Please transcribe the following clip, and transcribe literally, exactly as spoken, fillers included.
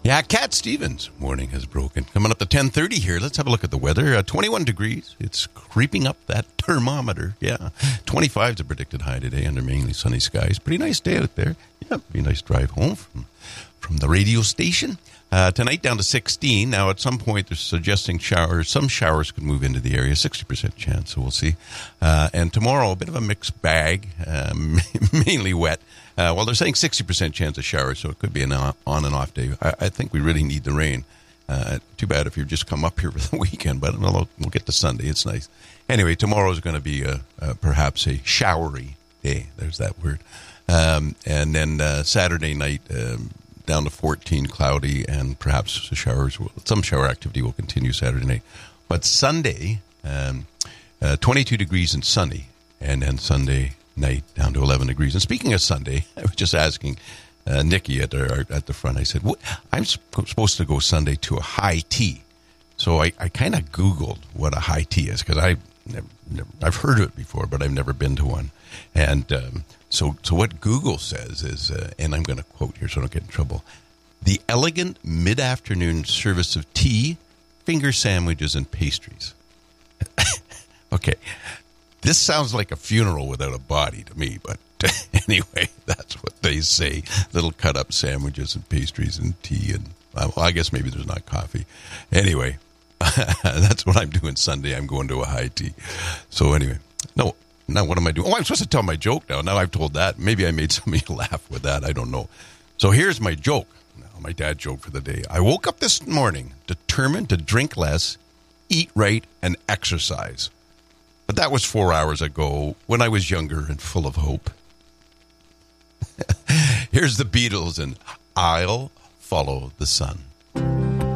Yeah, Cat Stevens, morning has broken. Coming up to ten thirty here. Let's have a look at the weather. Uh, twenty-one degrees. It's creeping up that thermometer. Yeah, twenty-five is a predicted high today under mainly sunny skies. Pretty nice day out there. Yeah, pretty nice drive home from, from the radio station. Uh, tonight down to sixteen. Now, at some point, they're suggesting showers. Some showers could move into the area, sixty percent chance, so we'll see. Uh, and tomorrow, a bit of a mixed bag, um, mainly wet. Uh, well, they're saying sixty percent chance of showers, so it could be an on and off day. I, I think we really need the rain. Uh, too bad if you just come up here for the weekend, but we'll, we'll get to Sunday. It's nice. Anyway, tomorrow is going to be a, a, perhaps a showery day. There's that word. Um, and then uh, Saturday night, um, down to fourteen, cloudy, and perhaps showers. Will, some shower activity will continue Saturday night. But Sunday, um, uh, twenty-two degrees and sunny, and then Sunday night down to eleven degrees. And speaking of Sunday, I was just asking uh, Nikki at the at the front. I said, what, I'm sp- supposed to go Sunday to a high tea. So I, I kind of Googled what a high tea is, because I never, never, I've heard of it before, but I've never been to one. And um, so so what Google says is, uh, and I'm going to quote here so I don't get in trouble, the elegant mid-afternoon service of tea, finger sandwiches, and pastries. Okay. This sounds like a funeral without a body to me, but anyway, that's what they say. Little cut-up sandwiches and pastries and tea, and well, I guess maybe there's not coffee. Anyway, that's what I'm doing Sunday. I'm going to a high tea. So anyway, no, now what am I doing? Oh, I'm supposed to tell my joke now. Now I've told that. Maybe I made somebody laugh with that. I don't know. So here's my joke. Now, my dad joke for the day. I woke up this morning determined to drink less, eat right, and exercise. But that was four hours ago when I was younger and full of hope. Here's the Beatles and I'll Follow the Sun.